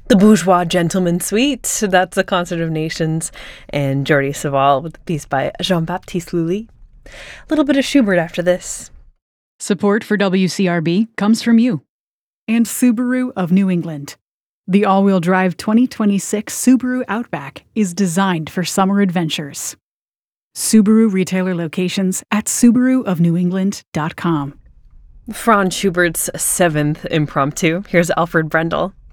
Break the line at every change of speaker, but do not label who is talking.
The Bourgeois Gentleman Suite, that's the Concert of Nations, and Jordi Savall with a piece by Jean-Baptiste Lully. A little bit of Schubert after this.
Support for WCRB comes from you and Subaru of New England. The all-wheel drive 2026 Subaru Outback is designed for summer adventures. Subaru retailer locations at SubaruofNewEngland.com.
Franz Schubert's 7th Impromptu. Here's Alfred Brendel.